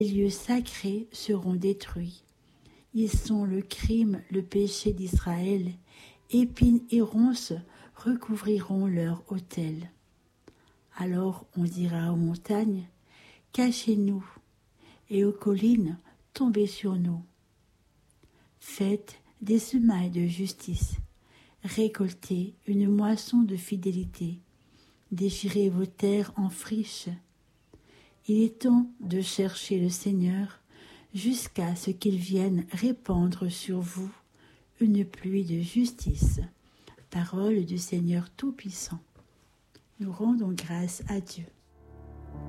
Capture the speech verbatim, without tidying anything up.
Les lieux sacrés seront détruits. Ils sont le crime, le péché d'Israël. Épines et ronces recouvriront leur autel. Alors on dira aux montagnes, cachez-nous, et aux collines, tombez sur nous. Faites des semailles de justice, récoltez une moisson de fidélité, déchirez vos terres en friche. Il est temps de chercher le Seigneur jusqu'à ce qu'il vienne répandre sur vous une pluie de justice. Parole du Seigneur Tout-Puissant. Nous rendons grâce à Dieu.